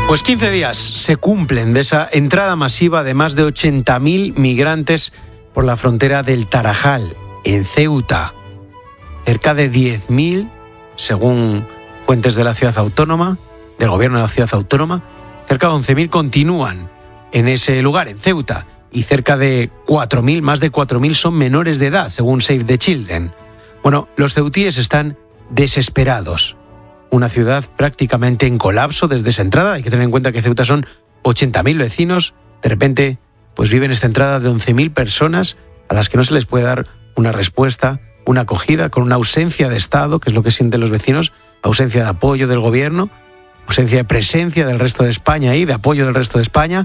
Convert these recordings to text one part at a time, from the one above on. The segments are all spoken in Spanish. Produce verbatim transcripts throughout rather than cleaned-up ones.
Pues quince días se cumplen de esa entrada masiva de más de ochenta mil migrantes por la frontera del Tarajal, en Ceuta. Cerca de diez mil, según fuentes de la ciudad autónoma, del gobierno de la ciudad autónoma, cerca de once mil continúan en ese lugar, en Ceuta, y cerca de cuatro mil, más de cuatro mil son menores de edad, según Save the Children. Bueno, los ceutíes están desesperados. Una ciudad prácticamente en colapso desde esa entrada. Hay que tener en cuenta que Ceuta son ochenta mil vecinos. De repente, pues viven esta entrada de once mil personas a las que no se les puede dar una respuesta, una acogida, con una ausencia de Estado, que es lo que sienten los vecinos, ausencia de apoyo del gobierno, ausencia de presencia del resto de España y de apoyo del resto de España.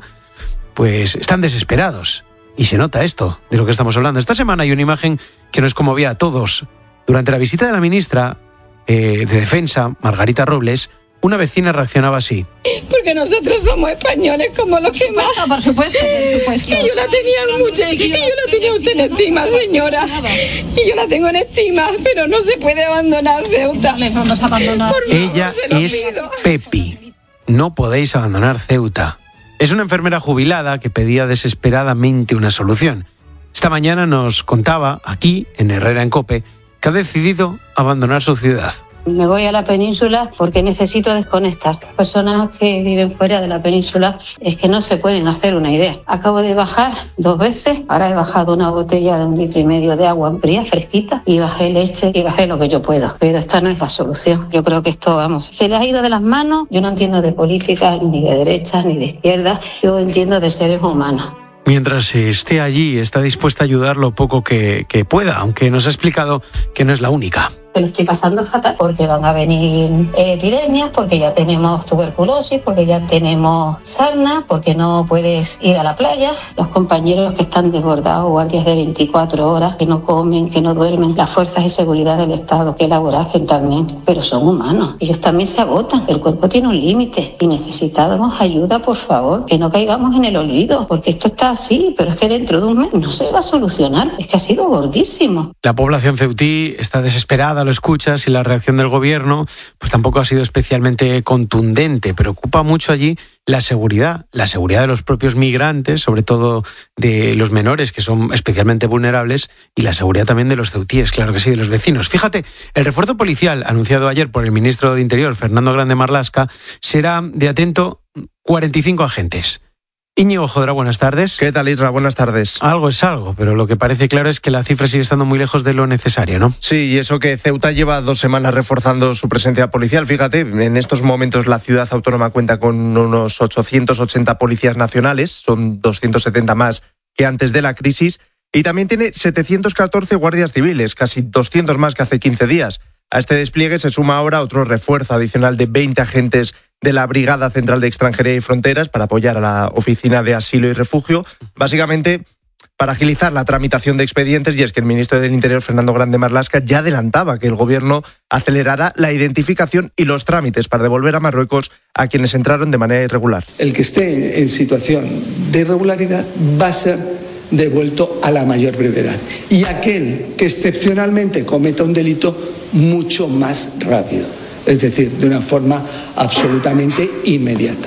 Pues están desesperados. Y se nota esto de lo que estamos hablando. Esta semana hay una imagen que nos conmovía a todos. Durante la visita de la ministra eh, de Defensa, Margarita Robles, una vecina reaccionaba así. Porque nosotros somos españoles como los que más. Por supuesto, por supuesto. Y yo la tenía mucho, y yo la tenía usted en estima, señora. Y yo la tengo en estima, pero no se puede abandonar Ceuta. No les vamos a abandonar. Por favor, Ella se lo es pido. Pepi. No podéis abandonar Ceuta. Es una enfermera jubilada que pedía desesperadamente una solución. Esta mañana nos contaba, aquí, en Herrera en COPE, que ha decidido abandonar su ciudad. Me voy a la península porque necesito desconectar. Personas que viven fuera de la península es que no se pueden hacer una idea. Acabo de bajar dos veces, ahora he bajado una botella de un litro y medio de agua fría, fresquita, y bajé leche y bajé lo que yo puedo. Pero esta no es la solución. Yo creo que esto, vamos, se les ha ido de las manos. Yo no entiendo de política, ni de derecha, ni de izquierda. Yo entiendo de seres humanos. Mientras esté allí, está dispuesta a ayudar lo poco que, que pueda, aunque nos ha explicado que no es la única. Lo estoy pasando fatal porque van a venir epidemias, porque ya tenemos tuberculosis, porque ya tenemos sarna, porque no puedes ir a la playa. Los compañeros que están desbordados, guardias de veinticuatro horas, que no comen, que no duermen, las fuerzas de seguridad del Estado, que labor hacen también, pero son humanos. Ellos también se agotan, el cuerpo tiene un límite y necesitamos ayuda, por favor, que no caigamos en el olvido, porque esto está así, pero es que dentro de un mes no se va a solucionar, es que ha sido gordísimo. La población ceutí está desesperada, lo escuchas, y la reacción del gobierno pues tampoco ha sido especialmente contundente. Preocupa mucho allí la seguridad, la seguridad de los propios migrantes, sobre todo de los menores, que son especialmente vulnerables, y la seguridad también de los ceutíes, claro que sí, de los vecinos. Fíjate, el refuerzo policial anunciado ayer por el ministro de Interior, Fernando Grande Marlaska, será de atento cuarenta y cinco agentes. Íñigo Jodra, buenas tardes. ¿Qué tal, Isra? Buenas tardes. Algo es algo, pero lo que parece claro es que la cifra sigue estando muy lejos de lo necesario, ¿no? Sí, y eso que Ceuta lleva dos semanas reforzando su presencia policial. Fíjate, en estos momentos la ciudad autónoma cuenta con unos ochocientos ochenta policías nacionales, son doscientos setenta más que antes de la crisis, y también tiene setecientos catorce guardias civiles, casi doscientos más que hace quince días. A este despliegue se suma ahora otro refuerzo adicional de veinte agentes de la Brigada Central de Extranjería y Fronteras para apoyar a la Oficina de Asilo y Refugio, básicamente para agilizar la tramitación de expedientes. Y es que el ministro del Interior, Fernando Grande Marlaska, ya adelantaba que el gobierno acelerará la identificación y los trámites para devolver a Marruecos a quienes entraron de manera irregular. El que esté en situación de irregularidad va a ser devuelto a la mayor brevedad, y aquel que excepcionalmente cometa un delito mucho más rápido, es decir, de una forma absolutamente inmediata.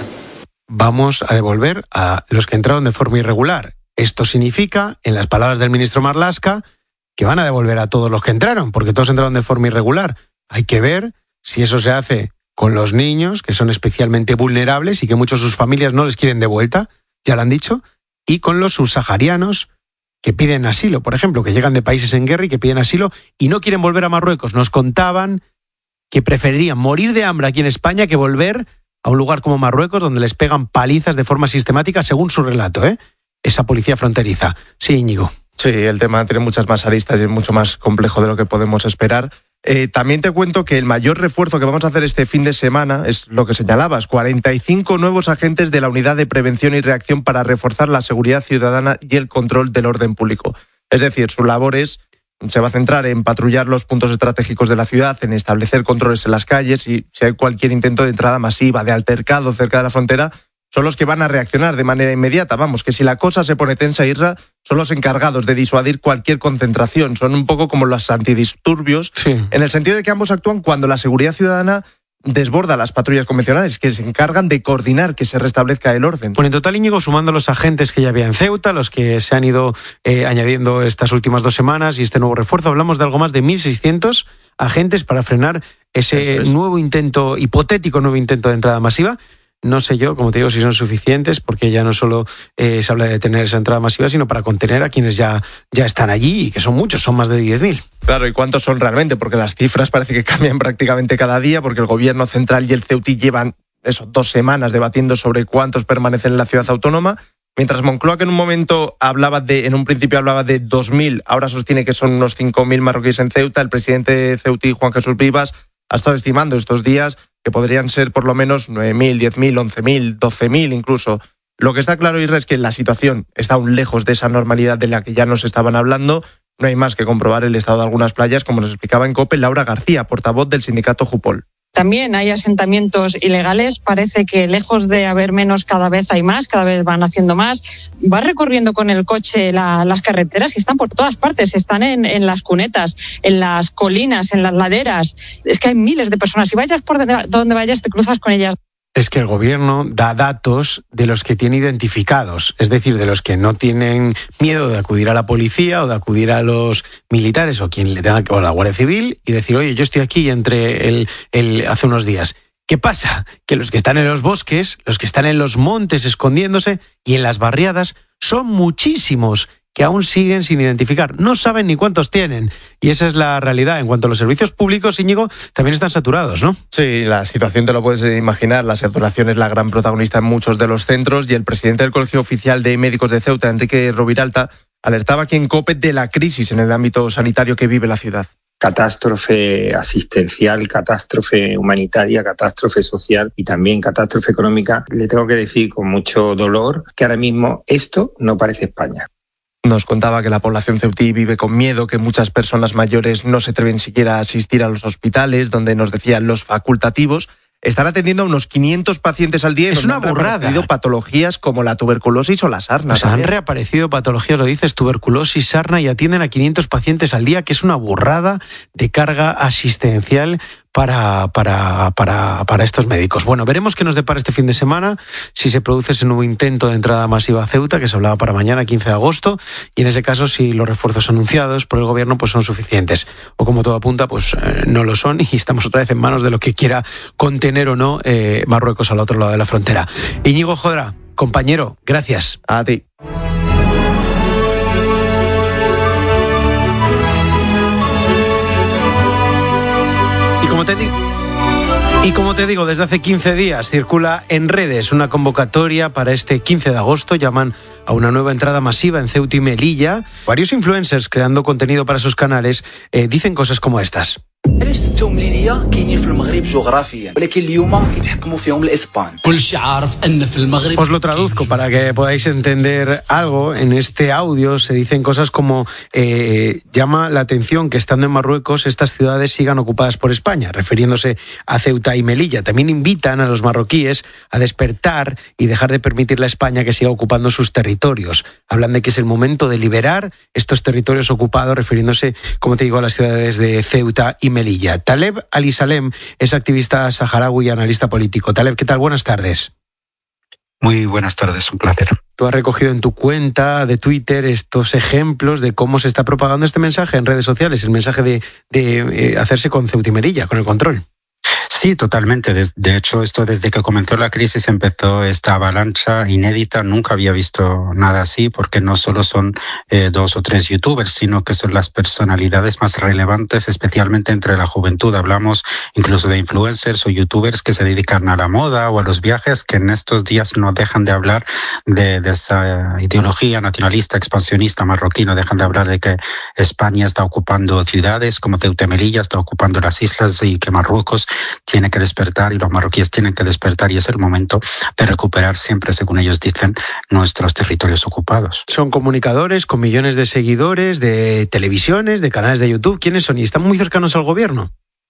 Vamos a devolver a los que entraron de forma irregular. Esto significa, en las palabras del ministro Marlaska, que van a devolver a todos los que entraron, porque todos entraron de forma irregular. Hay que ver si eso se hace con los niños, que son especialmente vulnerables y que muchos de sus familias no les quieren de vuelta, ya lo han dicho, y con los subsaharianos que piden asilo, por ejemplo, que llegan de países en guerra y que piden asilo y no quieren volver a Marruecos. Nos contaban que preferirían morir de hambre aquí en España que volver a un lugar como Marruecos, donde les pegan palizas de forma sistemática, según su relato, ¿eh? Esa policía fronteriza. Sí, Íñigo. Sí, el tema tiene muchas más aristas y es mucho más complejo de lo que podemos esperar. Eh, también te cuento que el mayor refuerzo que vamos a hacer este fin de semana es lo que señalabas, cuarenta y cinco nuevos agentes de la Unidad de Prevención y Reacción para reforzar la seguridad ciudadana y el control del orden público. Es decir, su labor es, se va a centrar en patrullar los puntos estratégicos de la ciudad, en establecer controles en las calles, y si hay cualquier intento de entrada masiva, de altercado cerca de la frontera, son los que van a reaccionar de manera inmediata. Vamos, que si la cosa se pone tensa, Isra, son los encargados de disuadir cualquier concentración. Son un poco como los antidisturbios, sí, en el sentido de que ambos actúan cuando la seguridad ciudadana desborda a las patrullas convencionales, que se encargan de coordinar que se restablezca el orden. Bueno, en total, Íñigo, sumando los agentes que ya había en Ceuta, los que se han ido eh, añadiendo estas últimas dos semanas y este nuevo refuerzo, hablamos de algo más de mil seiscientos agentes para frenar ese es. nuevo intento, hipotético nuevo intento de entrada masiva. No sé yo, como te digo, si son suficientes, porque ya no solo eh, se habla de detener esa entrada masiva, sino para contener a quienes ya, ya están allí, y que son muchos, son más de diez mil. Claro, ¿y cuántos son realmente? Porque las cifras parece que cambian prácticamente cada día, porque el gobierno central y el Ceutí llevan eso, dos semanas debatiendo sobre cuántos permanecen en la ciudad autónoma, mientras Moncloa, que en un momento hablaba de, en un principio hablaba de dos mil, ahora sostiene que son unos cinco mil marroquíes en Ceuta. El presidente de Ceutí, Juan Jesús Vivas, ha estado estimando estos días que podrían ser por lo menos nueve mil, diez mil, once mil, doce mil incluso. Lo que está claro, Isra, es que la situación está aún lejos de esa normalidad de la que ya nos estaban hablando. No hay más que comprobar el estado de algunas playas, como nos explicaba en COPE Laura García, portavoz del sindicato Jupol. También hay asentamientos ilegales, parece que lejos de haber menos cada vez hay más, cada vez van haciendo más. Vas recorriendo con el coche la, las carreteras y están por todas partes, están en, en las cunetas, en las colinas, en las laderas. Es que hay miles de personas y vayas por donde vayas te cruzas con ellas. Es que el gobierno da datos de los que tiene identificados, es decir, de los que no tienen miedo de acudir a la policía o de acudir a los militares o quien le tenga que, o a la Guardia Civil, y decir, oye, yo estoy aquí entre el, el hace unos días. ¿Qué pasa? Que los que están en los bosques, los que están en los montes escondiéndose y en las barriadas son muchísimos que aún siguen sin identificar. No saben ni cuántos tienen. Y esa es la realidad. En cuanto a los servicios públicos, Íñigo, también están saturados, ¿no? Sí, la situación te lo puedes imaginar. La saturación es la gran protagonista en muchos de los centros, y el presidente del Colegio Oficial de Médicos de Ceuta, Enrique Roviralta, alertaba aquí en COPE de la crisis en el ámbito sanitario que vive la ciudad. Catástrofe asistencial, catástrofe humanitaria, catástrofe social y también catástrofe económica. Le tengo que decir con mucho dolor que ahora mismo esto no parece España. Nos contaba que la población ceutí vive con miedo, que muchas personas mayores no se atreven siquiera a asistir a los hospitales, donde nos decían los facultativos están atendiendo a unos quinientos pacientes al día. Es una burrada. Han reaparecido patologías como la tuberculosis o la sarna. O sea, han reaparecido patologías, lo dices, tuberculosis, sarna, y atienden a quinientos pacientes al día, que es una burrada de carga asistencial para, para, para, para estos médicos. Bueno, veremos qué nos depara este fin de semana, si se produce ese nuevo intento de entrada masiva a Ceuta, que se hablaba para mañana, quince de agosto, y en ese caso, si los refuerzos anunciados por el gobierno pues son suficientes. O como todo apunta, pues eh, no lo son, y estamos otra vez en manos de lo que quiera contener o no eh, Marruecos al otro lado de la frontera. Íñigo Jodra, compañero, gracias. A ti. Y como te digo, y como te digo, desde hace quince días circula en redes una convocatoria para este quince de agosto. Llaman a una nueva entrada masiva en Ceuta y Melilla. Varios influencers creando contenido para sus canales eh, dicen cosas como estas. علاش ستة ومليلية كاينين في المغرب جغرافيا ولكن اليوم كيتحكموا فيهم الاسبان كلشي عارف ان في المغرب. Os lo traduzco para que podáis entender algo. En este audio se dicen cosas como eh, llama la atención que estando en Marruecos estas ciudades sigan ocupadas por España, refiriéndose a Ceuta y Melilla. También invitan a los marroquíes a despertar y dejar de permitirle a España que siga ocupando sus territorios. Hablan de que es el momento de liberar estos territorios ocupados, refiriéndose, como te digo, a las ciudades de Ceuta y Melilla. Taleb Ali-Salem es activista saharaui y analista político. Taleb, ¿qué tal? Buenas tardes. Muy buenas tardes, un placer. Tú has recogido en tu cuenta de Twitter estos ejemplos de cómo se está propagando este mensaje en redes sociales, el mensaje de, de eh, hacerse con Ceuta y Melilla, con el control. Sí, totalmente. De, de hecho, esto desde que comenzó la crisis empezó esta avalancha inédita. Nunca había visto nada así, porque no solo son eh, dos o tres youtubers, sino que son las personalidades más relevantes, especialmente entre la juventud. Hablamos incluso de influencers o youtubers que se dedican a la moda o a los viajes, que en estos días no dejan de hablar de, de esa ideología nacionalista, expansionista marroquí. No dejan de hablar de que España está ocupando ciudades como Ceuta y Melilla, está ocupando las islas, y que Marruecos tiene que despertar y los marroquíes tienen que despertar, y es el momento de recuperar siempre, según ellos dicen, nuestros territorios ocupados. Son comunicadores con millones de seguidores, de televisiones, de canales de YouTube. ¿Quiénes son? ¿Y están muy cercanos al gobierno?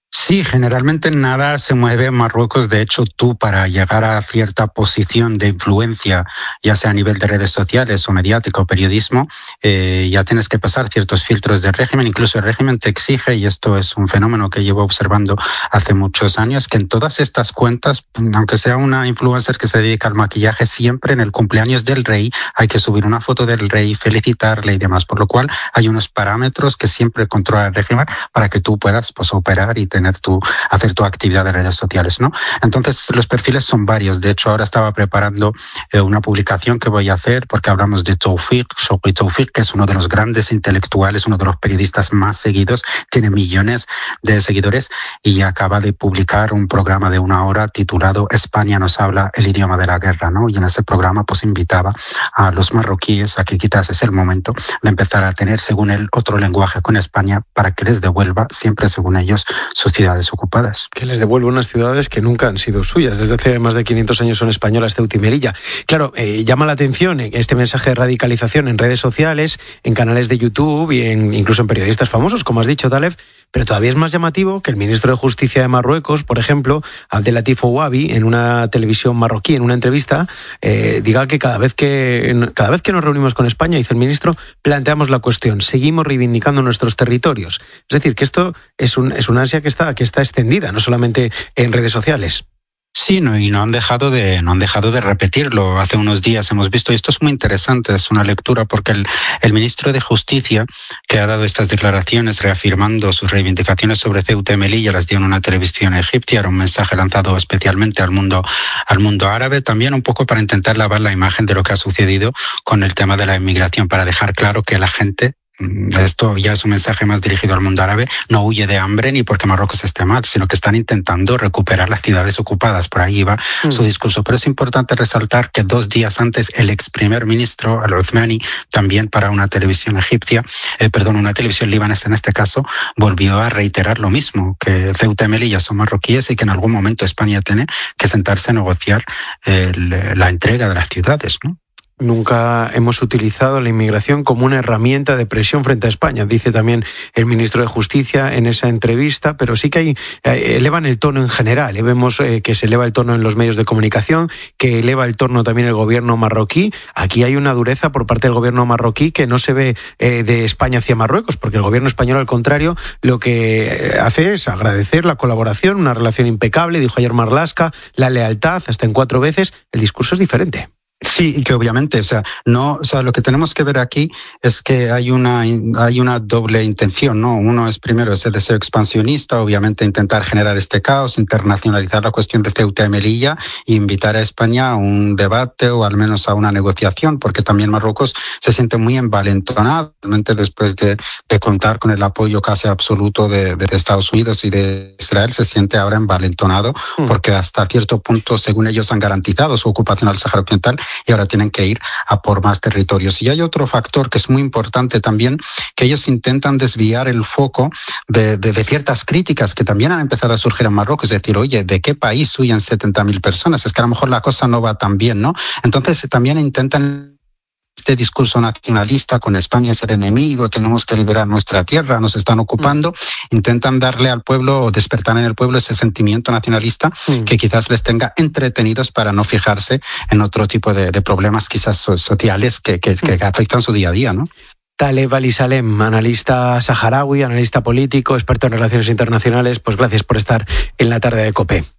Sí, generalmente nada se mueve en Marruecos. De hecho, tú para llegar a cierta posición de influencia, ya sea a nivel de redes sociales o mediático o periodismo, eh, ya tienes que pasar ciertos filtros del régimen. Incluso el régimen te exige, y esto es un fenómeno que llevo observando hace muchos años, que en todas estas cuentas, aunque sea una influencer que se dedica al maquillaje, siempre en el cumpleaños del rey hay que subir una foto del rey, felicitarle y demás. Por lo cual hay unos parámetros que siempre controla el régimen para que tú puedas pues, operar y tener tu, hacer tu actividad de redes sociales, ¿no? Entonces, los perfiles son varios. De hecho, ahora estaba preparando eh, una publicación que voy a hacer porque hablamos de Tawfiq, Shawqi Tawfiq, que es uno de los grandes intelectuales, uno de los periodistas más seguidos, tiene millones de seguidores y acaba de publicar un programa de una hora titulado España nos habla el idioma de la guerra, ¿no? Y en ese programa pues invitaba a los marroquíes a que quizás es el momento de empezar a tener, según él, otro lenguaje con España para que les devuelva, siempre según ellos, sus ciudades ocupadas. Que les devuelva unas ciudades que nunca han sido suyas. Desde hace más de quinientos años son españolas, Ceuta y Melilla. Claro, eh, llama la atención este mensaje de radicalización en redes sociales, en canales de YouTube y en, incluso en periodistas famosos, como has dicho, Taleb, pero todavía es más llamativo que el ministro de Justicia de Marruecos, por ejemplo, Abdelatif Ouabi, en una televisión marroquí, en una entrevista, eh, diga que cada vez que cada vez que nos reunimos con España, dice el ministro, planteamos la cuestión, seguimos reivindicando nuestros territorios. Es decir, que esto es un es una ansia que está que está extendida, no solamente en redes sociales. Sí, no, y no han dejado de no han dejado de repetirlo. Hace unos días hemos visto, y esto es muy interesante, es una lectura, porque el, el ministro de Justicia, que ha dado estas declaraciones reafirmando sus reivindicaciones sobre Ceuta y Melilla, las dio en una televisión egipcia, era un mensaje lanzado especialmente al mundo, al mundo árabe, también un poco para intentar lavar la imagen de lo que ha sucedido con el tema de la inmigración, para dejar claro que la gente, esto ya es un mensaje más dirigido al mundo árabe, no huye de hambre ni porque Marruecos esté mal, sino que están intentando recuperar las ciudades ocupadas. Por ahí va mm. su discurso. Pero es importante resaltar que dos días antes el ex primer ministro, Al-Uthmani, también para una televisión egipcia, eh, perdón, una televisión libanesa en este caso, volvió a reiterar lo mismo, que Ceuta y Melilla son marroquíes y que en algún momento España tiene que sentarse a negociar eh, la entrega de las ciudades, ¿no? Nunca hemos utilizado la inmigración como una herramienta de presión frente a España, dice también el ministro de Justicia en esa entrevista, pero sí que hay, eh, elevan el tono en general. Eh, vemos eh, que se eleva el tono en los medios de comunicación, que eleva el tono también el gobierno marroquí. Aquí hay una dureza por parte del gobierno marroquí que no se ve eh, de España hacia Marruecos, porque el gobierno español, al contrario, lo que hace es agradecer la colaboración, una relación impecable, dijo ayer Marlaska, la lealtad, hasta en cuatro veces. El discurso es diferente. Sí, y que obviamente, o sea, no, o sea, lo que tenemos que ver aquí es que hay una hay una doble intención, ¿no? Uno es primero ese deseo expansionista, obviamente intentar generar este caos, internacionalizar la cuestión de Ceuta y Melilla e invitar a España a un debate o al menos a una negociación, porque también Marruecos se siente muy envalentonado, realmente después de, de contar con el apoyo casi absoluto de, de Estados Unidos y de Israel, se siente ahora envalentonado mm. porque hasta cierto punto, según ellos, han garantizado su ocupación al Sáhara Occidental y ahora tienen que ir a por más territorios. Y hay otro factor que es muy importante también, que ellos intentan desviar el foco de, de, de ciertas críticas que también han empezado a surgir en Marruecos, es decir, oye, ¿de qué país huyen setenta mil personas? Es que a lo mejor la cosa no va tan bien, ¿no? Entonces también intentan este discurso nacionalista, con España es el enemigo, tenemos que liberar nuestra tierra, nos están ocupando, mm. intentan darle al pueblo o despertar en el pueblo ese sentimiento nacionalista mm. que quizás les tenga entretenidos para no fijarse en otro tipo de, de problemas quizás sociales que, que, mm. que afectan su día a día, ¿no? Taleb Ali-Salem, analista saharaui, analista político, experto en relaciones internacionales, pues gracias por estar en la tarde de COPE.